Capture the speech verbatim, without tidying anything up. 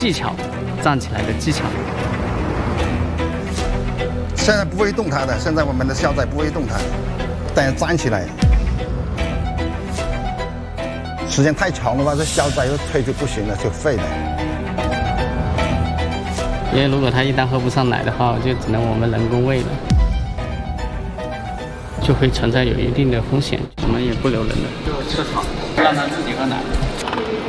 技巧，站起来的技巧。 现在不会动弹的，现在我们的小崽不会动弹，但站起来，时间太长的话，这小崽又腿就不行了，就废了。 因为如果它一旦喝不上奶的话，就只能我们人工喂了，就会存在有一定的风险，我们也不留人了，就吃草，让它自己喝奶。